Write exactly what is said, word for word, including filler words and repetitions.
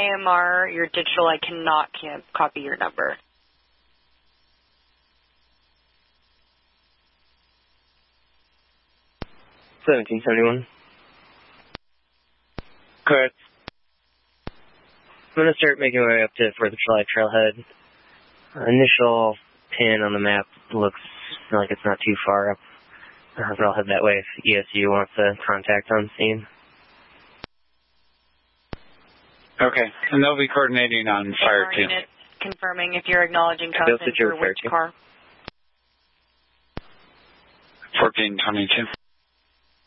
A M R, your digital, I cannot can copy your number. seventeen seventy-one. Correct. I'm going to start making my way up to fourth of July Trailhead. Uh, initial pin on the map looks like it's not too far up. Uh, but I'll head that way if E S U wants a contact on scene. Okay, and they'll be coordinating on fire too. Confirming if you're acknowledging codes and for which car. fourteen twenty-two.